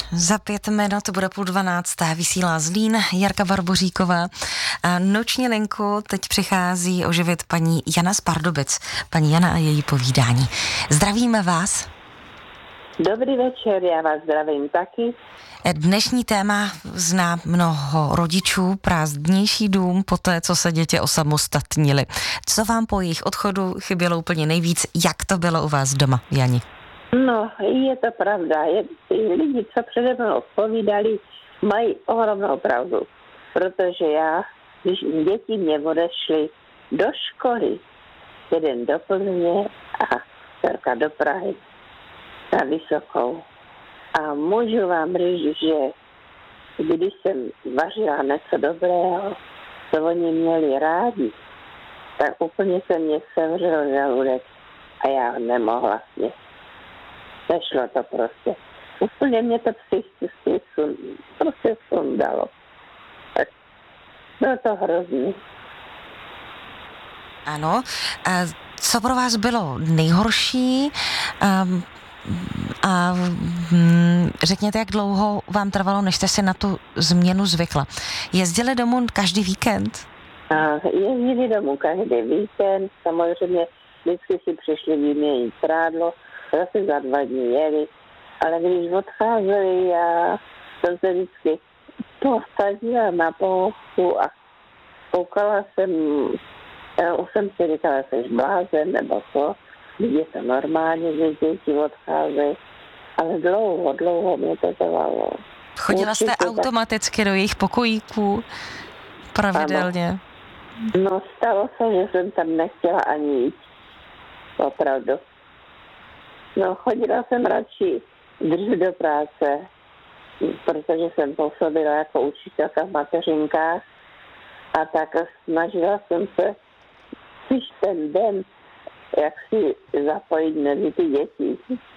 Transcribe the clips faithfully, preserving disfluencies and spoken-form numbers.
Za pět minut bude půl dvanácté, vysílá Zlín Jarka Barboříková. A noční linku teď přichází oživit paní Jana z Pardubic. Paní Jana a její povídání. Zdravíme vás. Dobrý večer, já vás zdravím taky. Dnešní téma zná mnoho rodičů, prázdnější dům po té, co se děti osamostatnili. Co vám po jejich odchodu chybělo úplně nejvíc? Jak to bylo u vás doma, Jani? No, je to pravda. Je, lidi, co přede mnou odpovídali, mají ohromnou pravdu. Protože já, když děti mě odešly do školy, jeden do Plzně a dcerka do Prahy na Vysokou. A můžu vám říct, že když jsem vařila něco dobrého, co oni měli rádi, tak úplně se mě sevřel žaludek a já ho nemohla snět. Nešlo to prostě. Úplně mě to psychicky sun, prostě sundalo. Tak bylo to hrozný. Ano. A co pro vás bylo nejhorší? Um, a um, řekněte, jak dlouho vám trvalo, než jste si na tu změnu zvykla. Jezdili domů každý víkend? A jezdili domů každý víkend. Samozřejmě vždycky si přišli vyměnit prádlo. Zase za dva dny jeli, ale když odcházeli, já jsem se vždycky postavila na pohodu a koukala jsem, já už jsem si říkala, že jsi blázen nebo co, když je to normálně, že děti odcházejí, ale dlouho, dlouho mě to trvalo. Chodila jste Určitě automaticky tak do jejich pokojíků pravidelně? Ano. No, stalo se, že jsem tam nechtěla ani jít. Opravdu. No, chodila jsem radši dřív do práce, protože jsem působila jako učitelka v mateřinkách a tak snažila jsem se když ten den, jak si zapojit mezi ty děti.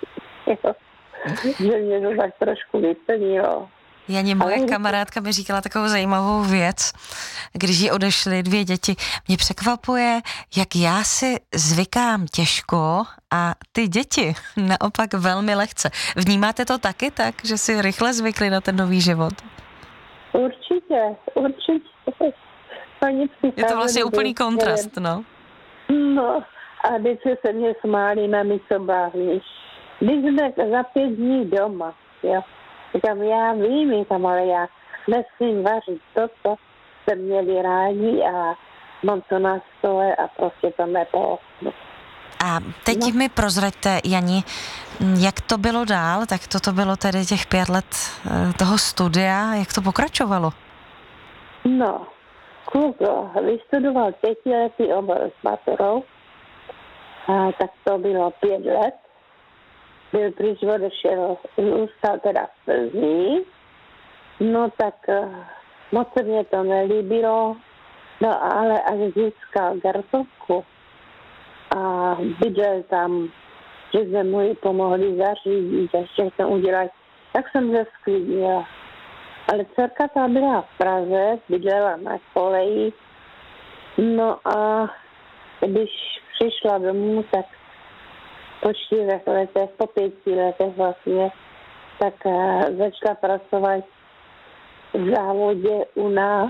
Že mě to tak trošku vyplnilo. Janě, moje Ale... kamarádka mi říkala takovou zajímavou věc, když jí odešly dvě děti. Mě překvapuje, jak já si zvykám těžko a ty děti naopak velmi lehce. Vnímáte to taky tak, že si rychle zvykli na ten nový život? Určitě, určitě. Pani Je to vlastně úplný kontrast, no. No, a vždycky se mě smáli, mami, co bavíš. Když jsme za pět dní doma, jo. Říkám, já vím, říkám, ale já nesmím vařit to, co se měli rádi a mám to na stole a prostě to nepohnu. A teď no. mi prozraďte, Jani, jak to bylo dál, tak toto bylo tedy těch pět let toho studia, jak to pokračovalo? No, kluk vystudoval pětiletý obor s maturou, a tak to bylo pět let. Byl pryč, odešel, zůstal teda v Plzni. No tak moc se mě to nelíbilo, no ale až získal Gartovku a bydlel tam, že jsme mu ji pomohli zařídit a ještě jsem udělat, tak jsem se sklidnila. Ale dcerka ta byla v Praze, bydlela na koleji, no a když přišla domů, tak po čtyřech letech, po pěti letech vlastně, tak uh, začala pracovat v závodě u nás.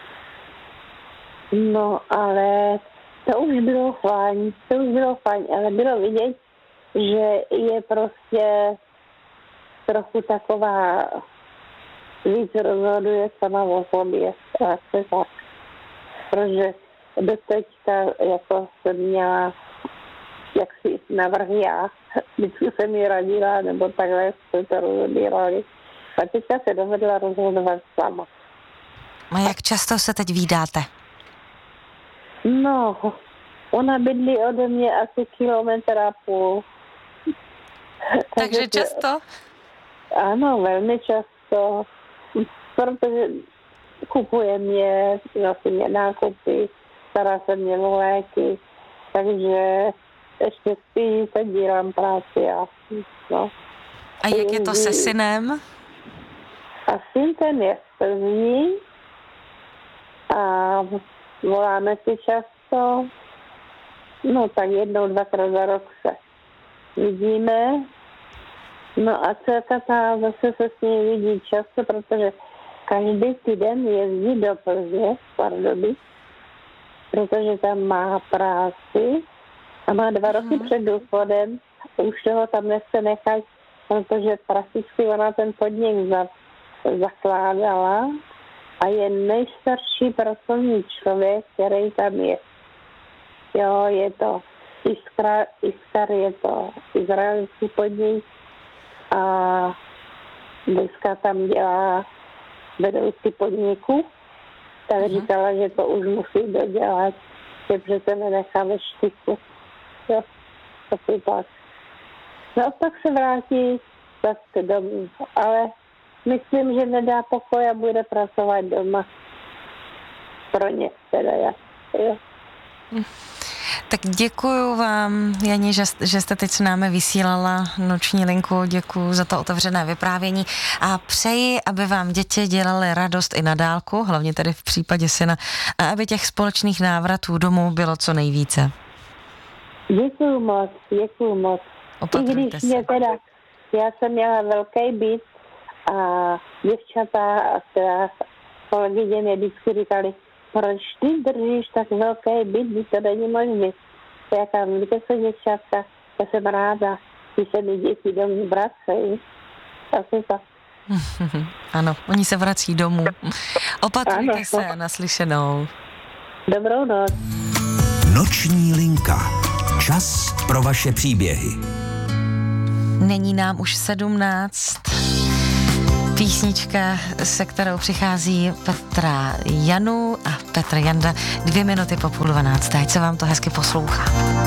No, ale to už bylo fajn, to už bylo fajn, ale bylo vidět, že je prostě trochu taková, víc rozhoduje sama o sobě. Tak, tak. Protože do teďka jako jsem měla jak si navrh já, vždycky jsem mi radila, nebo takhle jsme to rozhodírali. A teďka se dovedla rozhodovat sama. A jak často se teď vídáte? No, ona bydlí ode mě asi kilometr a půl. Takže Takže často? Ano, velmi často, protože kupuje mě, nosí mě nákupy, stará se mě o léky, takže ještě spí, teď dělám práci a no. A jak je to se synem? A syn ten je v Plzni a voláme si často, no tak jednou, dvakrát za rok se vidíme No a dcerka ta zase se s ní vidí často, protože každý týden jezdí do Plzně, v Pardubic, protože tam má práci a má dva roky před důchodem. Už toho tam nechce nechat, protože prakticky ona ten podnik za, zakládala a je nejstarší pracovní člověk, který tam je. Jo, je to Iskra, Iskar, je to izraelský podnik a dneska tam dělá vedoucí podniku, tak uh-huh. říkala, že to už musí dodělat, že přece nenechá ve štyku. Jo, taky tak. No tak se vrátí zase domů, ale myslím, že nedá pokoj a bude pracovat doma. Pro ně teda já. Jo. Tak děkuju vám, Janě, že, že jste teď s námi vysílala noční linku, děkuju za to otevřené vyprávění a přeji, aby vám děti dělaly radost i na dálku, hlavně tedy v případě syna, a aby těch společných návratů domů bylo co nejvíce. Děkuju moc, děkuju moc. Opatrujte I když se. mě teda, já jsem měla velký byt a děvčata a teda kolegyně mě vždycky říkali, proč ty držíš tak velký byt, když to není možné. Jaká víte se děvčatka, já jsem ráda, když se mi děti domů vracejí. Asi tak. Ano, oni se vrací domů. Opatrujte Ano. se, naslyšenou. Dobrou noc. Noční linka. Čas pro vaše příběhy. Není nám už sedmnáct. Písnička, se kterou přichází Petra Janu a Petr Janda dvě minuty po půl dvanácté. Ať se vám to hezky poslouchá.